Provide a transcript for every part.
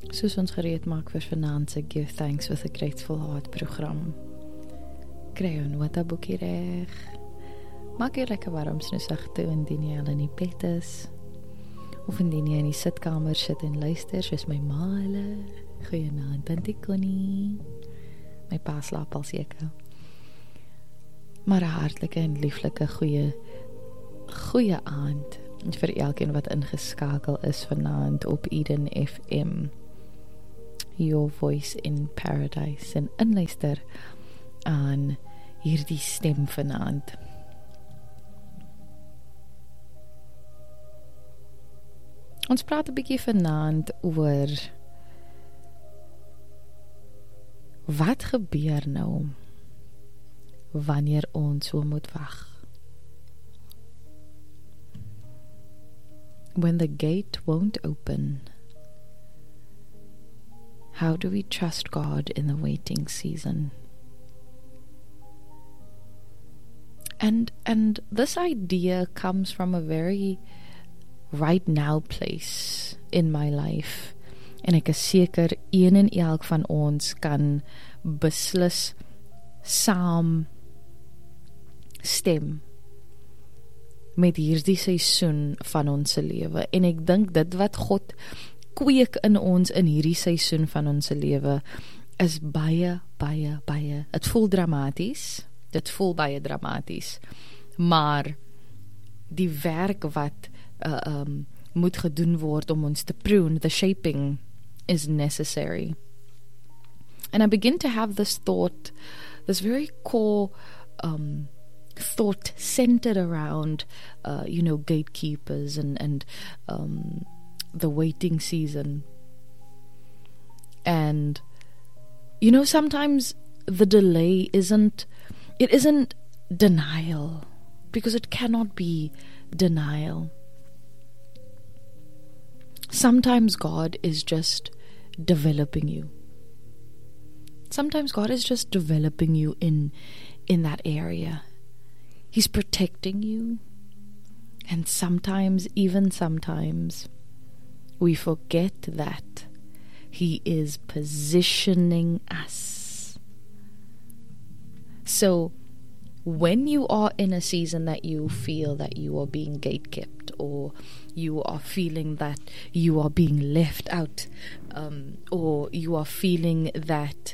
Soos ons gereed maak vir vanaand se Give Thanks with a Grateful Heart program. Kry jou notaboekie reg. Maak jou lekker warm snoesig toe indien jy al in die bed is. Of indien jy in die sitkamer sit en luister soos my ma hulle. Goeienaand, Tantie Connie. My pa slaap al seker. Maar 'n hartlike en lieflike goeie aand vir elkeen wat ingeskakel is vanaand op Eden FM. Your Voice in Paradise en inluister aan hierdie stem vanaand. Ons praat 'n bietjie vanaand oor wat gebeur nou wanneer ons so moet wag. When the gate won't open, how do we trust God in the waiting season? And this idea comes from a very right now place in my life. En ek is seker een en elk van ons kan beslis saam stem met hierdie seisoen van ons lewe. En ek dink dit wat God kweek in ons in hierdie seisoen van ons lewe is baie. Het voel dramaties. Dit voel baie dramaties. Maar die werk wat moet gedoen word om ons te prune, the shaping is necessary. And I begin to have this thought, this very core thought centered around, gatekeepers and the waiting season. And, sometimes the delay isn't denial, because it cannot be denial. Sometimes God is just developing you. Sometimes God is just developing you in that area. He's protecting you. And sometimes we forget that He is positioning us. So when you are in a season that you feel that you are being gatekept, or you are feeling that you are being left out, or you are feeling that,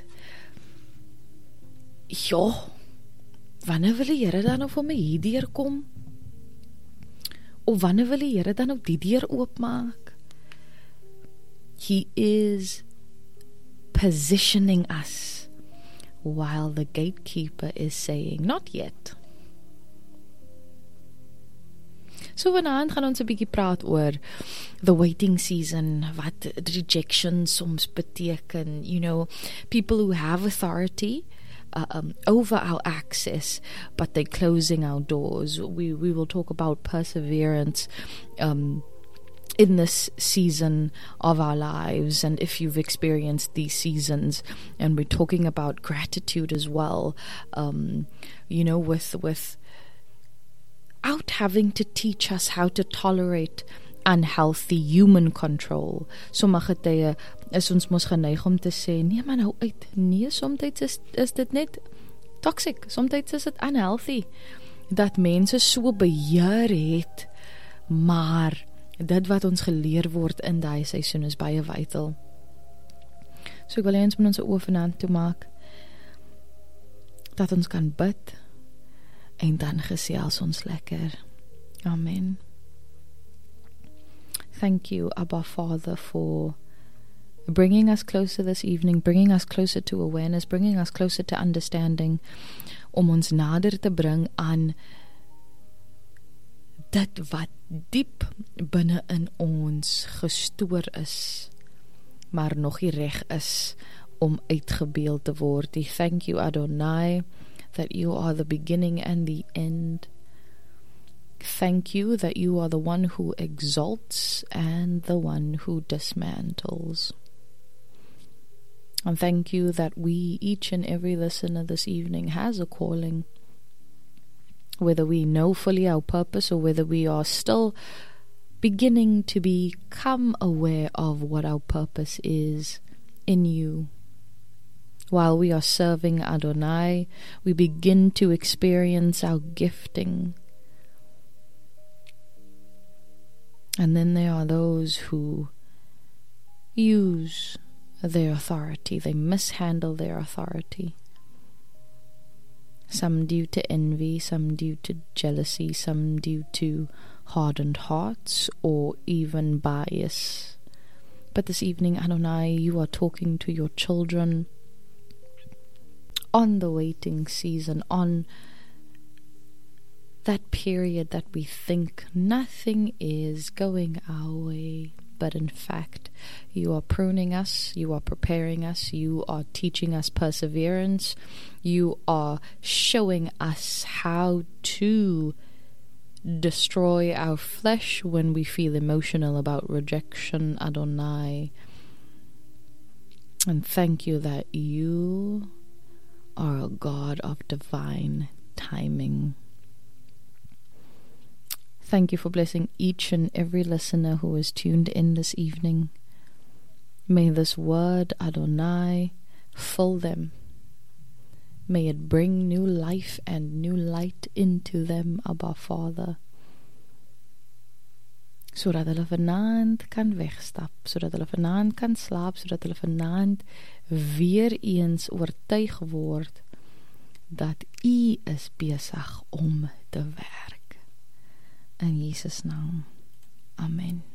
wanneer wil die Here dan nou vir my hier deurkom? Of wanneer wil die Here dan nou die deur oopmaak? He is positioning us while the gatekeeper is saying, not yet. So vanaand gaan ons 'n bietjie praat oor the waiting season, wat rejection soms beteken, people who have authority over our access, but they're closing our doors. We will talk about perseverance in this season of our lives, and if you've experienced these seasons, and we're talking about gratitude as well, without having to teach us how to tolerate unhealthy human control. Sommige tye is ons mos geneig om te sê, nee man, hou uit. Nee, soms is dit net toxic. Soms is dit unhealthy. Dat mense so beheer het, maar dit wat ons geleer word in daai seisoen is baie vital. So ek wil eens met ons oë vanaand toe maak, dat ons kan bid, en dan gesels ons lekker. Amen. Thank you, Abba Father, for bringing us closer this evening, bringing us closer to awareness, bringing us closer to understanding, om ons nader te bring aan dit wat diep binne in ons gestoor is, maar nog nie reg is om uitgebeeld te word. Thank you, Adonai, that you are the beginning and the end. Thank you that you are the one who exalts and the one who dismantles. And thank you that we, each and every listener this evening, has a calling. Whether we know fully our purpose or whether we are still beginning to become aware of what our purpose is in you. While we are serving Adonai, we begin to experience our gifting. And then there are those who use their authority. They mishandle their authority. Some due to envy, some due to jealousy, some due to hardened hearts, or even bias. But this evening, Adonai, you are talking to your children on the waiting season, on that period that we think nothing is going our way. But in fact, you are pruning us, you are preparing us, you are teaching us perseverance, you are showing us how to destroy our flesh when we feel emotional about rejection, Adonai. And thank you that you are a God of divine timing. Thank you for blessing each and every listener who is tuned in this evening. May this word, Adonai, fill them. May it bring new life and new light into them, Abba Father. Sodat hulle vanaand kan wegstap, sodat hulle vanaand kan slaap, sodat hulle vanaand weer eens oortuig word dat U is besig om te werk. In Jesus' naam. Amen.